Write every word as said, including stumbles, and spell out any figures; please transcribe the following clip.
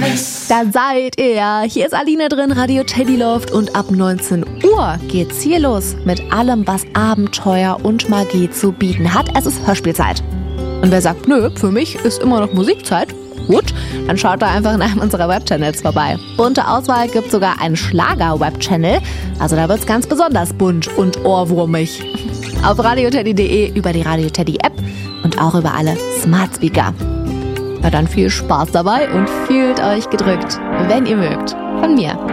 Da seid ihr. Hier ist Alina drin, Radio Teddy Loft, und ab neunzehn Uhr geht's hier los mit allem, was Abenteuer und Magie zu bieten hat. Es ist Hörspielzeit. Und wer sagt, nö, für mich ist immer noch Musikzeit, gut, dann schaut da einfach in einem unserer Webchannels vorbei. Bunte Auswahl gibt sogar einen Schlager-Webchannel, also da wird's ganz besonders bunt und ohrwurmig. Auf radioteddy punkt de, über die Radio Teddy App und auch über alle Smart Speaker. Na dann viel Spaß dabei und fühlt euch gedrückt, wenn ihr mögt. Von mir,